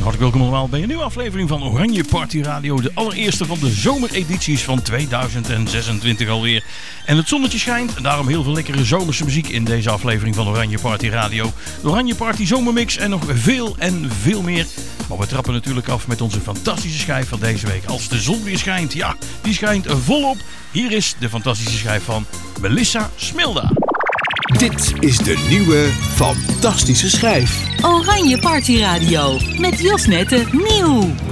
Hartelijk welkom allemaal bij een nieuwe aflevering van Oranje Party Radio. De allereerste van de zomeredities van 2026 alweer. En het zonnetje schijnt en daarom heel veel lekkere zomerse muziek in deze aflevering van Oranje Party Radio. De Oranje Party zomermix en nog veel en veel meer. Maar we trappen natuurlijk af met onze fantastische schijf van deze week. Als de zon weer schijnt, ja, die schijnt volop. Hier is de fantastische schijf van Melissa Smilda. Dit is de nieuwe fantastische schijf. Oranje Party Radio met Jos Netten nieuw.